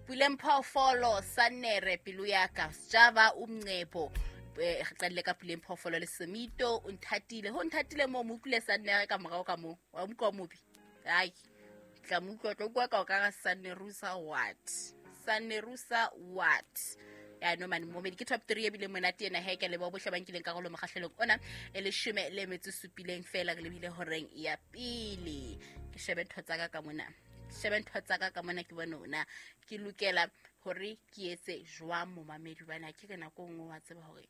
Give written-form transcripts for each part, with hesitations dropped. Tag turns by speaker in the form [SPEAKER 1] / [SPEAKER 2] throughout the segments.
[SPEAKER 1] Puleng Phoofolo Sanere Piluyaka Java Umncepo qadile ka Puleng Phoofolo le Semito unthatile ho nthatile mo mukule Sanere ka morao ka mo wa mko mobi ai tla muklo tlo kwa ka Sanerusa what ya no man mo ke top 3 ebile monate ena he ke le bo bohle ba nkileng karolo mo kgahlelong ona e le 10 le metso supileng fela ke lebile horeng ya pele ke shebe thotsaka ka mona ke bona ona ke lokela hore ke etse jwang mo mamedi bana ke kana go ngwe wa tseba hore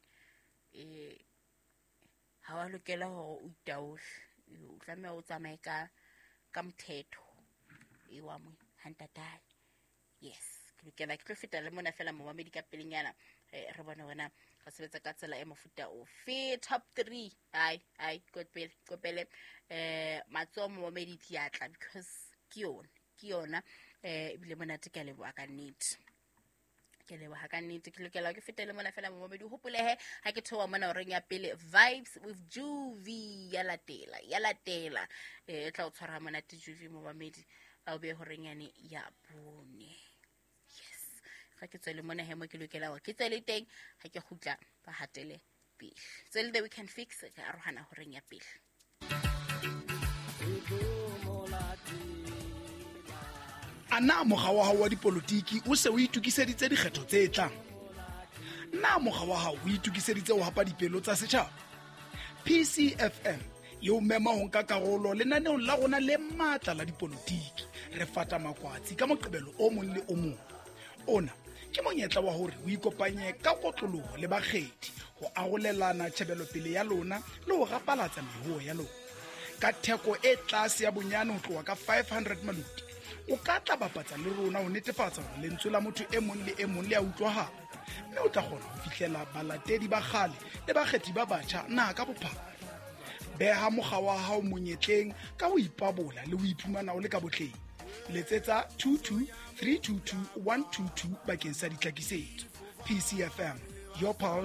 [SPEAKER 1] ha wa lokela hore o itaohle o tlameha o tsamaye ka mthetho wa mo hantatai yes ke lokela ke tlo feta le mona fela mo mamedi ka pelenyana re bona bona ga sebetsa ka tsela e mofuta o fe top 3 ai kopele matso mo mamedi diatla because ke yona ebile monate ke leboa ka nnete ke lokela ke fetele mona fela mo mamedi hopolehe ha ke thowa mona o reng ya pele vibes with Juvi ya latela tla o tshwara monate Juvi mo mamedi a be ho reng yani ya bone yes ga ke tswele mona he mo ke lokela wa ke tsele teng ha ke khutla ba hatele pele tsele the we can fix it a rohana ho reng ya pele
[SPEAKER 2] ana moga wa hao wa dipolotiki o se o itukiseditse dikgetho tse tlang na moga wa hao o itukiseditse ho hapa dipelo tsa setjhaba PCFM yo mema ho nka karolo lenaneong la rona le matla la dipolotiki re fata makwatsi ka moqebelo o mong le o mong ona ke monyetla wa hore o ikopanye ka kotloloho le bakgethi ho arolelana tshebelopele ya lona le ho rapalatsa mehuo ya lona ka theko e tlase ya bonyane ho tloha ka 500 maluti o ka tla bapatsa le rona ho netefatsa hore lentswe la motho e mong le e mong le a utlwahala mme o tla kgona ho fihlela balatedi ba kgale le bakgethi ba batjha na ka bophara beha mokga wa hao monyetleng ka ho ipabola le ho iphumana o le ka botleng letsetsa 22 322 122 bakeng sa ditlakisetso PCFM your pulse